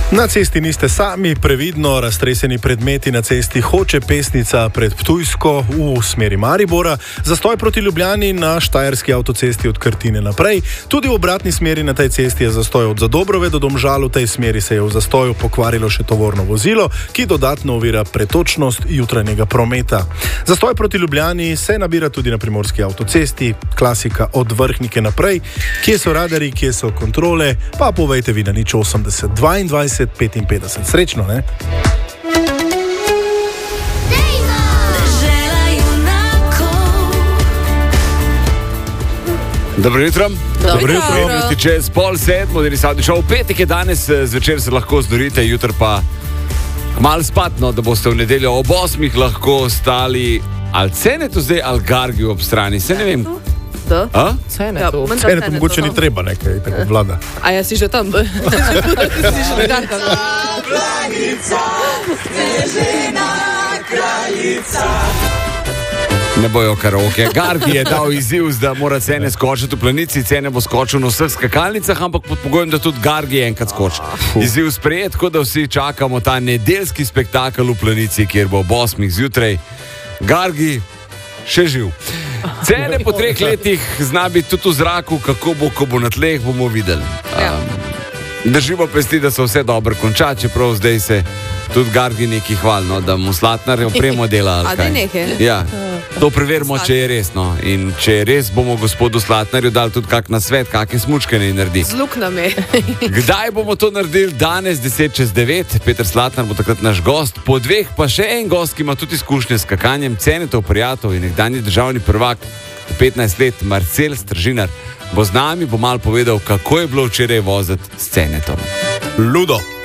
Na cesti niste sami, previdno raztreseni predmeti na cesti Hoče Pesnica pred Ptujsko v smeri Maribora, zastoj proti Ljubljani na štajerski avtocesti od Krtine naprej, tudi v obratni smeri na tej cesti je zastoj od Zadobrove do Domžal, v tej smeri se je v zastoju pokvarilo še tovorno vozilo, ki dodatno ovira pretočnost jutranjega prometa. Zastoj proti Ljubljani se nabira tudi na primorski avtocesti, klasika od Vrhnike naprej, kje so radarji, kje so kontrole, pa povejte vi na 080 22 55. Srečno, ne? Dobro jutro. Dobro jutro. Čez 6:30, moderni Savdi šov. Petek je danes, zvečer se lahko zdorite, jutro pa malo spatno, da boste v nedeljo ob 8 lahko stali ali Cenetu zdaj, ali Gargiju ob strani. Se ne vem. Cenetu mogoče ni treba nekaj, tako vlada. A ja si že tam? Si že tam? Kraljica, snežena kraljica. Ne bojo karaoke. Gargi je dal izziv, da mora Cene skočiti v planici. Cene bo skočil na vseh skakalnicah, ampak pod pogojem, da tudi Gargi enkrat skoči. Izziv sprejet, tako da vsi čakamo ta nedeljski spektakel v planici, kjer bo ob 8 zjutraj Gargi še živ. Cene po 3 letih zna biti tudi v zraku, kako bo, ko bo na tleh, bomo videli. Držimo pesti, da se vse dobro konča, čeprav zdaj se tudi Gargi neki hvalno, da mu Slatnar opremo dela. A da nekaj? Ja, to preverimo, če je res. No. In če je res, bomo gospodu Slatnarju dali tudi kak nasvet, kakšne smučke ne naredi. Z luknami. Kdaj bomo to naredili? Danes 8:50. Peter Slatnar bo takrat naš gost. Po 2 pa še en gost, ki ima tudi izkušnje s skakanjem. Cenetov prijatelj in nekdanji državni prvak 15 let, Marcel Stržinar, bo z nami, bo malo povedal, kako je bilo včeraj voziti s Cenetom. Ludo.